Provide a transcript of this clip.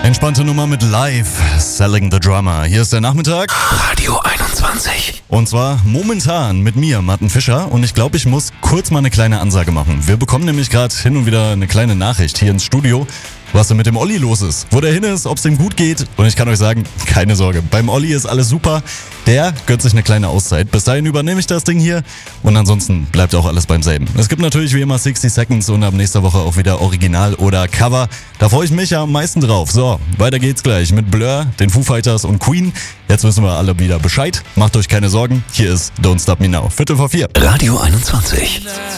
Entspannte Nummer mit Live, Selling the Drummer. Hier ist der Nachmittag. Radio 21. Und zwar momentan mit mir, Martin Fischer. Und ich glaube, ich muss kurz mal eine kleine Ansage machen. Wir bekommen nämlich gerade hin und wieder eine kleine Nachricht hier ins Studio, was denn mit dem Olli los ist, wo der hin ist, ob es ihm gut geht. Und ich kann euch sagen, keine Sorge, beim Olli ist alles super. Der gönnt sich eine kleine Auszeit. Bis dahin übernehme ich das Ding hier und ansonsten bleibt auch alles beim selben. Es gibt natürlich wie immer 60 Seconds und ab nächster Woche auch wieder Original oder Cover. Da freue ich mich ja am meisten drauf. So, weiter geht's gleich mit Blur, den Foo Fighters und Queen. Jetzt wissen wir alle wieder Bescheid. Macht euch keine Sorgen, hier ist Don't Stop Me Now. 3:45. Radio 21.